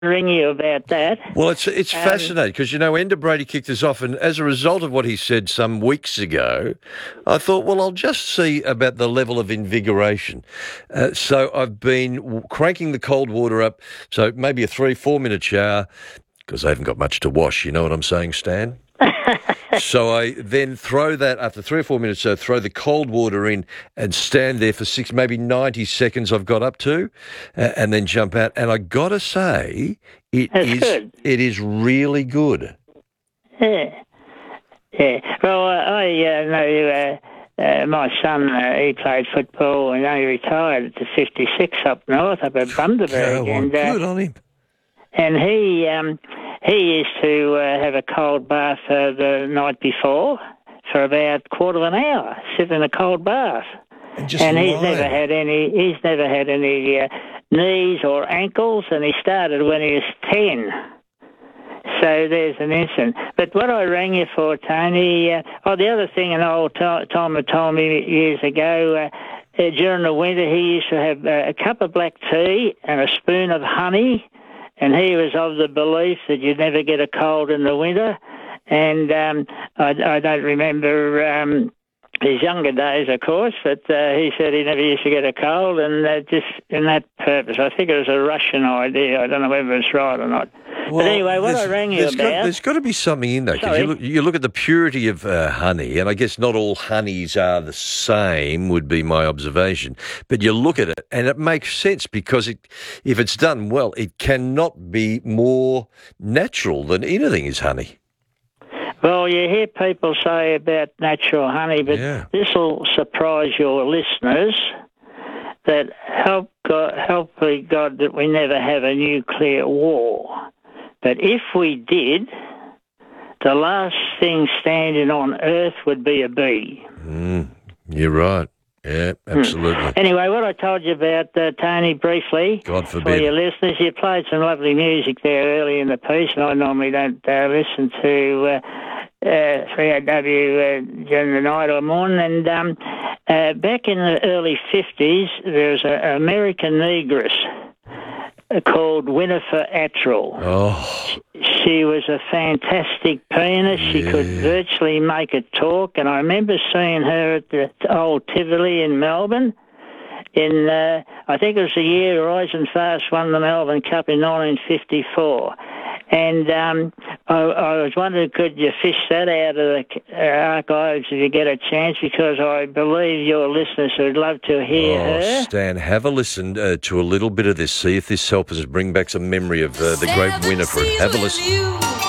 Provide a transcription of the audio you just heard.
ring you about that. Well, it's fascinating because, Enda Brady kicked us off, and as a result of what he said some weeks ago, I thought, well, I'll just see about the level of invigoration. So I've been cranking the cold water up, so maybe a 3-4 minute shower, because I haven't got much to wash, you know what I'm saying, Stan? So I then throw that, after 3 or 4 minutes, throw the cold water in and stand there for maybe 90 seconds I've got up to, and then jump out. And I got to say, it is really good. Yeah. Well, I know my son, he played football and only retired at the 56 up north, up at Bundaberg. Good on him. And he used to have a cold bath the night before for about a quarter of an hour, sit in a cold bath. And he's never had any knees or ankles, and he started when he was 10. So there's an incident. But what I rang you for, Tony, the other thing an old Tom had told me years ago, during the winter he used to have a cup of black tea and a spoon of honey, and he was of the belief that you'd never get a cold in the winter. And I don't remember his younger days, of course, but he said he never used to get a cold, and just in that purpose. I think it was a Russian idea. I don't know whether it's right or not. Well, but anyway, what I rang you about... There's got to be something in there, because you look at the purity of honey, and I guess not all honeys are the same, would be my observation, but you look at it, and it makes sense, because if it's done well, it cannot be more natural than anything is honey. Well, you hear people say about natural honey, but this will surprise your listeners, that help be God that we never have a nuclear war. But if we did, the last thing standing on Earth would be a bee. You're right. Yeah, absolutely. Anyway, what I told you about, Tony, briefly, God forbid, for your listeners, you played some lovely music there early in the piece, and I normally don't listen to 3AW during the night or morning. And back in the early 50s, there was an American negress called Winifred Attrell. Oh. She was a fantastic pianist. She could virtually make it talk, and I remember seeing her at the old Tivoli in Melbourne. I think it was the year Rising Fast won the Melbourne Cup in 1954. And I was wondering, could you fish that out of the archives if you get a chance? Because I believe your listeners would love to hear her. Stan, have a listen to a little bit of this. See if this helps us bring back some memory of the great Winifred. Have a listen.